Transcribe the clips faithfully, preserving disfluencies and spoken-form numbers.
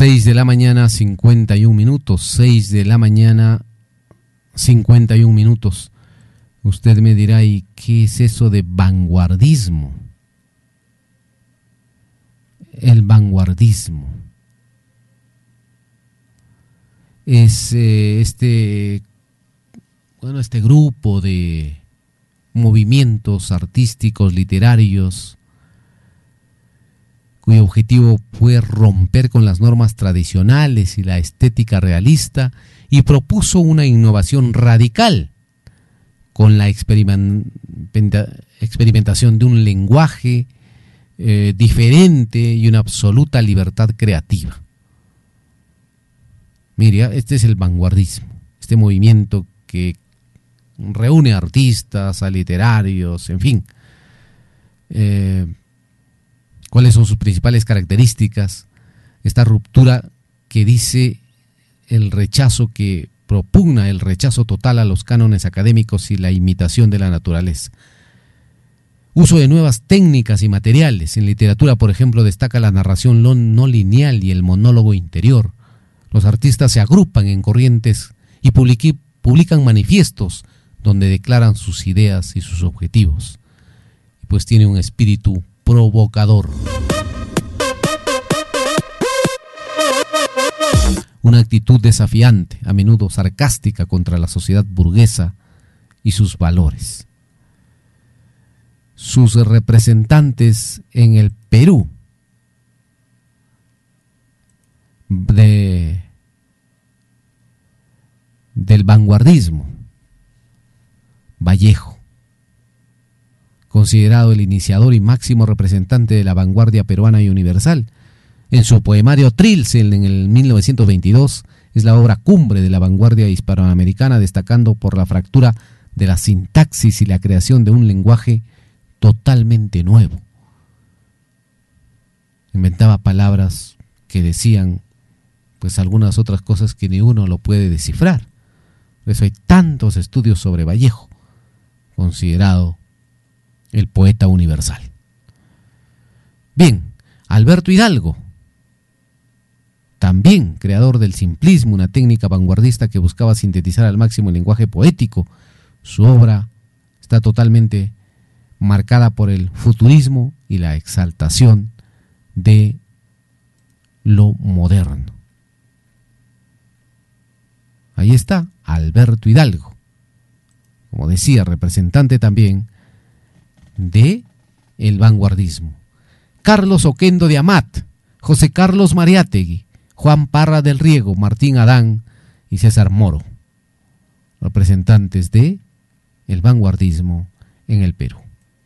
seis de la mañana, cincuenta y un minutos. seis de la mañana, cincuenta y un minutos. Usted me dirá, ¿y qué es eso de vanguardismo? El vanguardismo es eh, este, bueno, este grupo de movimientos artísticos, literarios, cuyo objetivo fue romper con las normas tradicionales y la estética realista, y propuso una innovación radical con la experimenta, experimentación de un lenguaje eh, diferente y una absoluta libertad creativa. Mira, este es el vanguardismo, este movimiento que reúne a artistas, a literarios, en fin. Eh, ¿Cuáles son sus principales características? Esta ruptura que dice el rechazo, que propugna el rechazo total a los cánones académicos y la imitación de la naturaleza. Uso de nuevas técnicas y materiales. En literatura, por ejemplo, destaca la narración no lineal y el monólogo interior. Los artistas se agrupan en corrientes y publiqui, publican manifiestos donde declaran sus ideas y sus objetivos. Pues tiene un espíritu provocador. Una actitud desafiante, a menudo sarcástica contra la sociedad burguesa y sus valores. Sus representantes en el Perú de, del vanguardismo: Vallejo, considerado el iniciador y máximo representante de la vanguardia peruana y universal. En su poemario Trilce, en el mil novecientos veintidós, es la obra cumbre de la vanguardia hispanoamericana, destacando por la fractura de la sintaxis y la creación de un lenguaje totalmente nuevo. Inventaba palabras que decían pues algunas otras cosas que ni uno lo puede descifrar. Por eso hay tantos estudios sobre Vallejo, considerado el poeta universal. Bien, Alberto Hidalgo, también creador del simplismo, una técnica vanguardista que buscaba sintetizar al máximo el lenguaje poético. Su obra está totalmente marcada por el futurismo y la exaltación de lo moderno. Ahí está Alberto Hidalgo, como decía, representante también de el vanguardismo. Carlos Oquendo de Amat, José Carlos Mariátegui, Juan Parra del Riego, Martín Adán y César Moro, representantes de el vanguardismo en el Perú.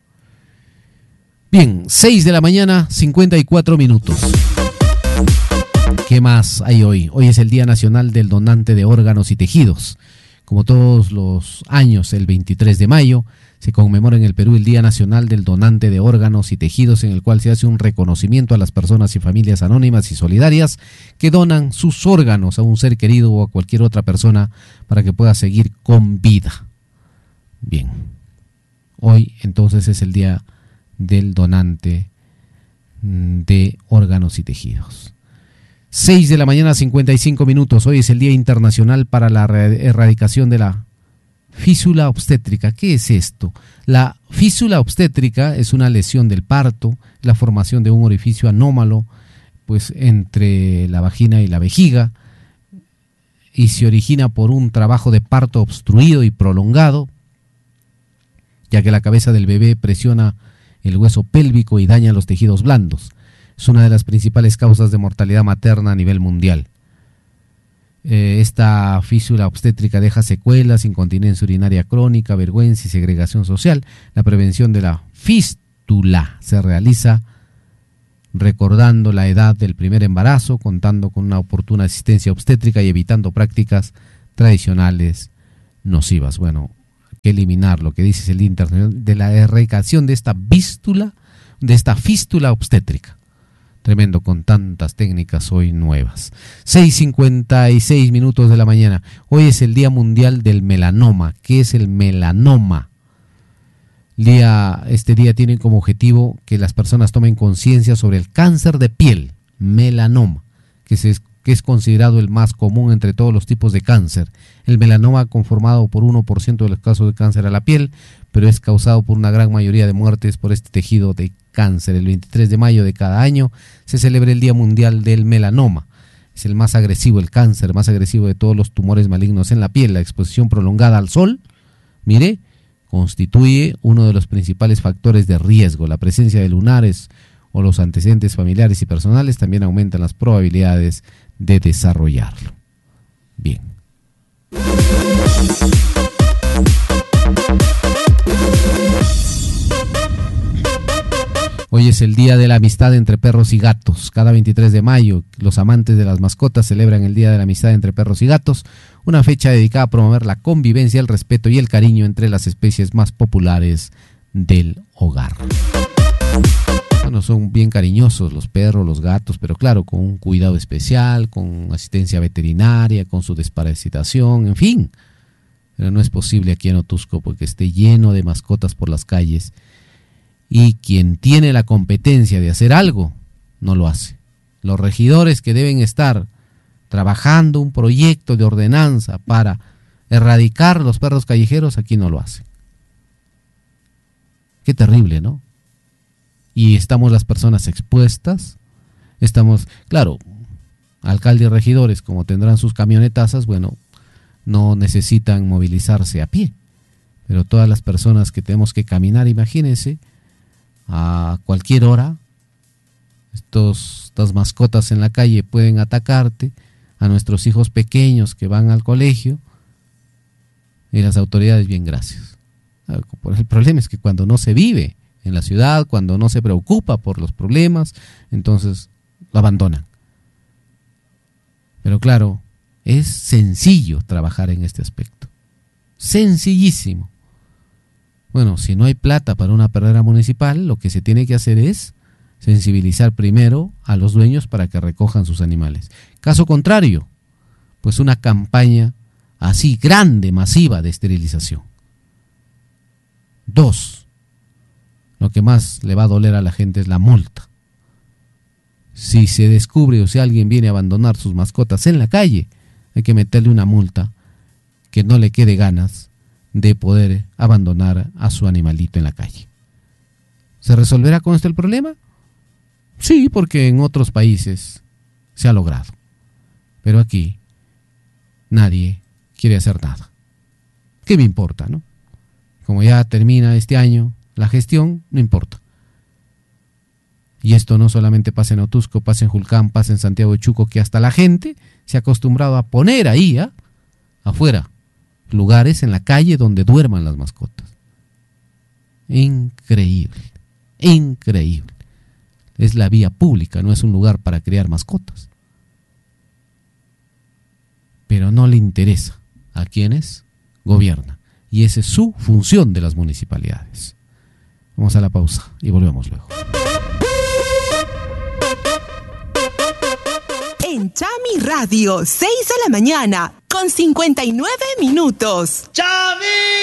Bien, seis de la mañana, cincuenta y cuatro minutos. ¿Qué más hay hoy? Hoy es el Día Nacional del Donante de Órganos y Tejidos. Como todos los años, el veintitrés de mayo, se conmemora en el Perú el Día Nacional del Donante de Órganos y Tejidos, en el cual se hace un reconocimiento a las personas y familias anónimas y solidarias que donan sus órganos a un ser querido o a cualquier otra persona para que pueda seguir con vida. Bien, hoy entonces es el Día del Donante de Órganos y Tejidos. seis de la mañana, cincuenta y cinco minutos. Hoy es el Día Internacional para la Erradicación de la Fístula Obstétrica. ¿Qué es esto? La fístula obstétrica es una lesión del parto, la formación de un orificio anómalo pues entre la vagina y la vejiga, y se origina por un trabajo de parto obstruido y prolongado, ya que la cabeza del bebé presiona el hueso pélvico y daña los tejidos blandos. Es una de las principales causas de mortalidad materna a nivel mundial. Eh, esta fístula obstétrica deja secuelas, incontinencia urinaria crónica, vergüenza y segregación social. La prevención de la fístula se realiza recordando la edad del primer embarazo, contando con una oportuna asistencia obstétrica y evitando prácticas tradicionales nocivas. Bueno, hay que eliminar lo que dice el Día Internacional de la erradicación de esta fístula, de esta fístula obstétrica. Tremendo, con tantas técnicas hoy nuevas. seis cincuenta y seis minutos de la mañana. Hoy es el Día Mundial del Melanoma. ¿Qué es el melanoma? Día, este día tiene como objetivo que las personas tomen conciencia sobre el cáncer de piel, melanoma, que, se, que es considerado el más común entre todos los tipos de cáncer. El melanoma, conformado por uno por ciento de los casos de cáncer a la piel, pero es causado por una gran mayoría de muertes por este tejido de cáncer. El veintitrés de mayo de cada año se celebra el Día Mundial del Melanoma. Es el más agresivo, el cáncer más agresivo de todos los tumores malignos en la piel. La exposición prolongada al sol, mire, constituye uno de los principales factores de riesgo. La presencia de lunares o los antecedentes familiares y personales también aumentan las probabilidades de desarrollarlo. Bien. Hoy es el Día de la Amistad entre Perros y Gatos. Cada veintitrés de mayo, los amantes de las mascotas celebran el Día de la Amistad entre Perros y Gatos, una fecha dedicada a promover la convivencia, el respeto y el cariño entre las especies más populares del hogar. Bueno, son bien cariñosos los perros, los gatos, pero claro, con un cuidado especial, con asistencia veterinaria, con su desparasitación, en fin. Pero no es posible aquí en Otusco porque esté lleno de mascotas por las calles. Y quien tiene la competencia de hacer algo, no lo hace. Los regidores que deben estar trabajando un proyecto de ordenanza para erradicar los perros callejeros, aquí no lo hacen. Qué terrible, ¿no? Y estamos las personas expuestas, estamos, claro, alcaldes y regidores, como tendrán sus camionetazas, bueno, no necesitan movilizarse a pie, pero todas las personas que tenemos que caminar, imagínense, a cualquier hora, estos, estas mascotas en la calle pueden atacarte, a nuestros hijos pequeños que van al colegio, y las autoridades, bien, gracias. El problema es que cuando no se vive en la ciudad, cuando no se preocupa por los problemas, entonces lo abandonan. Pero claro, es sencillo trabajar en este aspecto, sencillísimo. Bueno, si no hay plata para una perrera municipal, lo que se tiene que hacer es sensibilizar primero a los dueños para que recojan sus animales. Caso contrario, pues una campaña así grande, masiva de esterilización. Dos, lo que más le va a doler a la gente es la multa. Si se descubre o si alguien viene a abandonar sus mascotas en la calle, hay que meterle una multa que no le quede ganas de poder abandonar a su animalito en la calle. ¿Se resolverá con esto el problema? Sí, porque en otros países se ha logrado. Pero aquí nadie quiere hacer nada. ¿Qué me importa, no? Como ya termina este año la gestión, no importa. Y esto no solamente pasa en Otusco, pasa en Julcán, pasa en Santiago de Chuco, que hasta la gente se ha acostumbrado a poner ahí, ¿eh? afuera, lugares en la calle donde duerman las mascotas. Increíble, increíble. Es la vía pública, no es un lugar para criar mascotas. Pero no le interesa a quienes gobiernan. Y esa es su función de las municipalidades. Vamos a la pausa y volvemos luego. En Chami Radio, seis de la mañana, con cincuenta y nueve minutos. ¡Chami!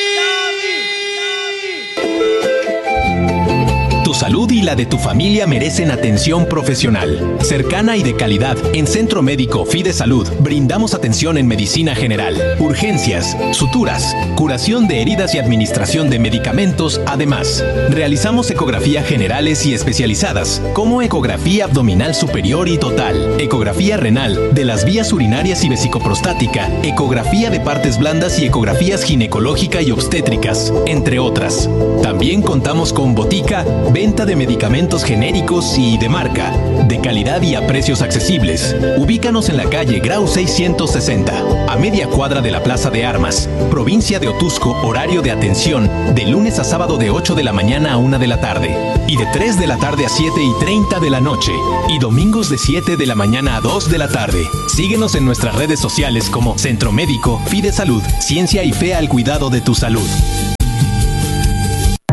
Tu salud y la de tu familia merecen atención profesional, cercana y de calidad. En Centro Médico Fidesalud brindamos atención en medicina general, urgencias, suturas, curación de heridas y administración de medicamentos. Además, realizamos ecografías generales y especializadas, como ecografía abdominal superior y total, ecografía renal, de las vías urinarias y vesicoprostática, ecografía de partes blandas y ecografías ginecológica y obstétricas, entre otras. También contamos con botica, venta de medicamentos genéricos y de marca, de calidad y a precios accesibles. Ubícanos en la calle Grau seiscientos sesenta, a media cuadra de la Plaza de Armas, provincia de Otusco. Horario de atención de lunes a sábado de ocho de la mañana a una de la tarde y de tres de la tarde a siete y treinta de la noche, y domingos de siete de la mañana a dos de la tarde. Síguenos en nuestras redes sociales como Centro Médico Fidesalud, ciencia y fe al cuidado de tu salud.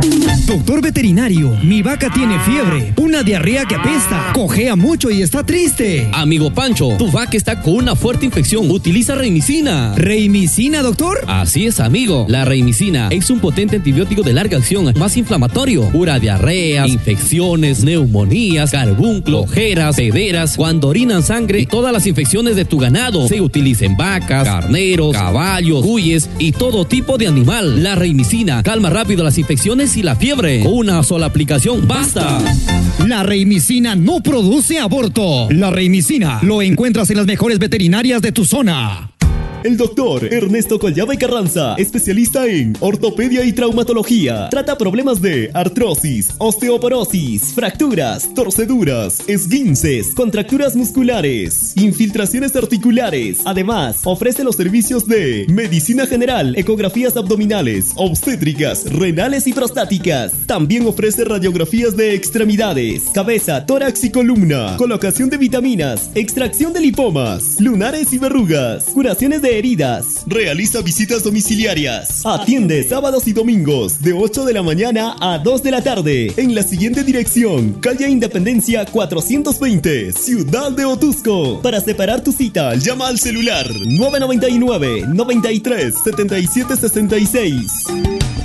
Doctor veterinario, mi vaca tiene fiebre, una diarrea que apesta, cojea mucho y está triste. Amigo Pancho, tu vaca está con una fuerte infección. Utiliza Reimicina. ¿Reimicina, doctor? Así es, amigo. La Reimicina es un potente antibiótico de larga acción, más inflamatorio. Cura diarreas, infecciones, neumonías, carbunclo, ojeras, pederas, cuando orinan sangre y todas las infecciones de tu ganado. Se utiliza en vacas, carneros, caballos, cuyes y todo tipo de animal. La Reimicina calma rápido las infecciones y la fiebre. Con una sola aplicación basta. La Reimicina no produce aborto. La Reimicina lo encuentras en las mejores veterinarias de tu zona. El doctor Ernesto Collada y Carranza, especialista en ortopedia y traumatología, trata problemas de artrosis, osteoporosis, fracturas, torceduras, esguinces, contracturas musculares, infiltraciones articulares. Además, ofrece los servicios de medicina general, ecografías abdominales, obstétricas, renales y prostáticas. También ofrece radiografías de extremidades, cabeza, tórax y columna, colocación de vitaminas, extracción de lipomas, lunares y verrugas, curaciones de heridas. Realiza visitas domiciliarias. Atiende sábados y domingos de ocho de la mañana a dos de la tarde en la siguiente dirección: calle Independencia cuatrocientos veinte, Ciudad de Otusco. Para separar tu cita, llama al celular nueve nueve nueve, noventa y tres, setenta y siete sesenta y seis.